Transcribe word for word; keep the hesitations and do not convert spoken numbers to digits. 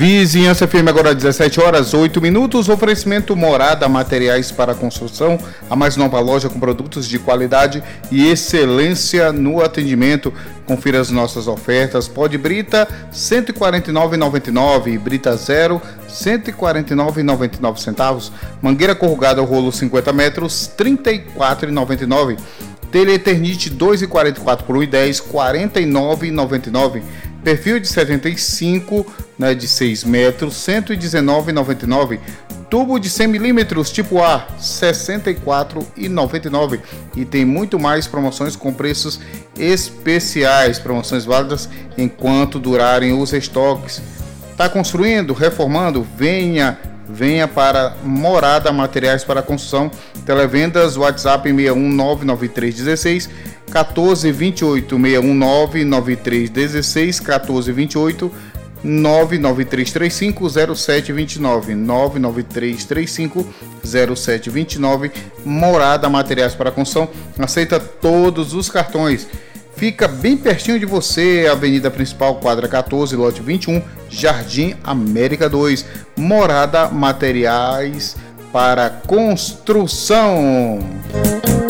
Vizinhança Firme, agora dezessete horas, oito minutos. Oferecimento Morada, materiais para construção. A mais nova loja com produtos de qualidade e excelência no atendimento. Confira as nossas ofertas. Pode Brita, cento e quarenta e nove reais e noventa e nove centavos. Brita Zero, cento e quarenta e nove reais e noventa e nove centavos. Mangueira corrugada, rolo cinquenta metros, trinta e quatro reais e noventa e nove centavos. Telha Eternite dois e quarenta e quatro por um e dez, quarenta e nove reais e noventa e nove centavos. Perfil de setenta e cinco, né, de seis metros, cento e dezenove reais e noventa e nove centavos. Tubo de cem milímetros tipo A, sessenta e quatro reais e noventa e nove centavos. E tem muito mais promoções com preços especiais. Promoções válidas enquanto durarem os estoques. Está construindo, reformando? Venha, venha para Morada Materiais para Construção. Televendas, WhatsApp seis um nove nove três um seis um quatro dois oito, seis um nove nove três um seis um quatro dois oito, nove nove três três cinco zero sete dois nove, nove nove três três cinco zero sete dois nove. Morada Materiais para Construção, aceita todos os cartões. Fica bem pertinho de você, Avenida Principal, quadra quatorze, lote vinte e um, Jardim América dois. Morada Materiais para Construção.